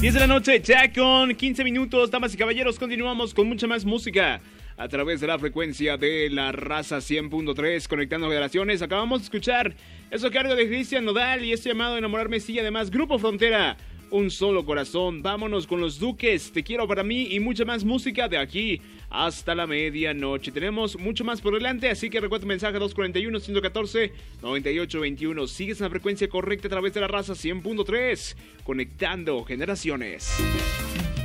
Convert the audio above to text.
10 de la noche, ya con 15 minutos, damas y caballeros, continuamos con mucha más música a través de la frecuencia de la raza 100.3, conectando generaciones. Acabamos de escuchar eso cargo de Cristian Nodal y este llamado Enamorarme sí, además Grupo Frontera, Un Solo Corazón. Vámonos con Los Duques, Te Quiero Para Mí y mucha más música de aquí hasta la medianoche. Tenemos mucho más por delante, así que recuerda tu mensaje 241-114-9821. Sigues en la frecuencia correcta a través de la raza 100.3, conectando generaciones.